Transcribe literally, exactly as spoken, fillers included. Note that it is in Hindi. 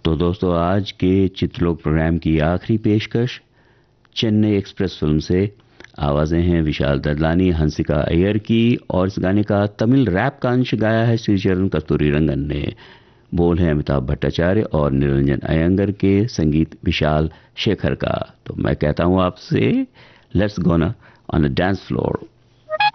तो दोस्तों, आज के चित्रलोक प्रोग्राम की आखिरी पेशकश चेन्नई एक्सप्रेस फिल्म से। आवाजें हैं विशाल ददलानी, हंसिका अय्यर की, और इस गाने का तमिल रैप का अंश गाया है श्रीचरण कस्तूरी रंगन ने। बोल है अमिताभ भट्टाचार्य और निरंजन अयंगर के, संगीत विशाल शेखर का। तो मैं कहता हूं आपसे, let's gonna on a dance floor.